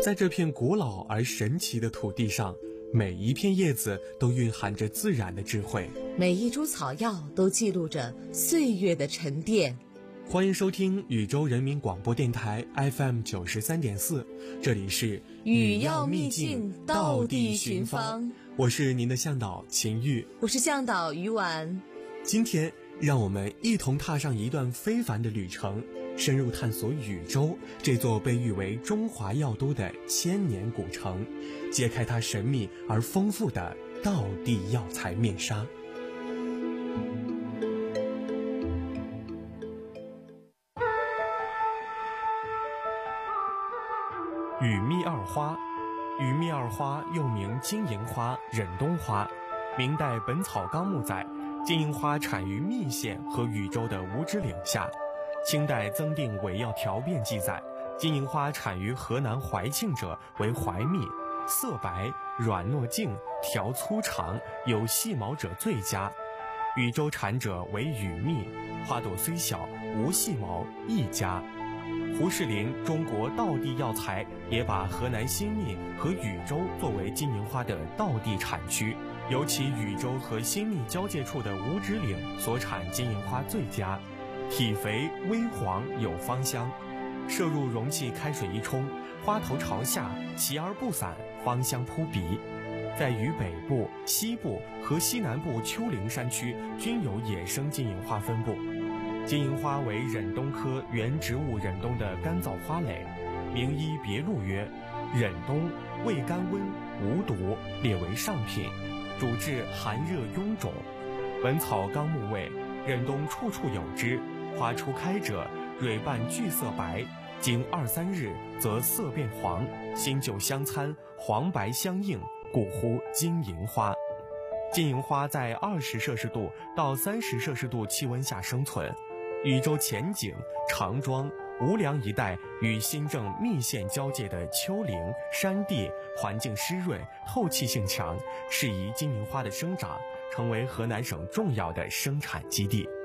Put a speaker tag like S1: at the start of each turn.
S1: 在这片古老而神奇的土地上，每一片叶子都蕴含着自然的智慧，
S2: 每一株草药都记录着岁月的沉淀。
S1: 欢迎收听宇宙人民广播电台 FM93.4，这里是
S2: 语要秘境，道地寻芳。
S1: 我是您的向导秦玉，
S2: 我是向导于婉。
S1: 今天让我们一同踏上一段非凡的旅程，深入探索禹州这座被誉为中华药都的千年古城，揭开它神秘而丰富的道地药材面纱。羽密二花，羽密二花又名金银花、忍冬花。明代《本草纲目》载，金银花产于密县和禹州的五指岭下。清代《增订伪药条变》记载，金银花产于河南怀庆者为怀密，色白，软糯净，条粗长，有细毛者最佳。禹州产者为羽密，花朵虽小，无细毛，亦佳。胡适林《中国道地药材》也把河南新密和禹州作为金银花的道地产区，尤其禹州和新密交界处的五指岭所产金银花最佳，体肥微黄，有芳香。摄入容器开水一冲，花头朝下，齐而不散，芳香扑鼻。在渝北部、西部和西南部丘陵山区均有野生金银花分布。金银花为忍冬科原植物忍冬的干燥花蕾，名医别录曰：忍冬味甘温，无毒，列为上品，主治寒热臃肿。本草纲目谓，忍冬处处有之，花初开者，蕊瓣具色白，经2-3日则色变黄，新旧相参，黄白相映，故呼金银花。金银花在20摄氏度到30摄氏度气温下生存。禹州前景、长庄、无梁一带与新郑密县交界的丘陵山地环境湿润，透气性强，适宜金银花的生长，成为河南省重要的生产基地。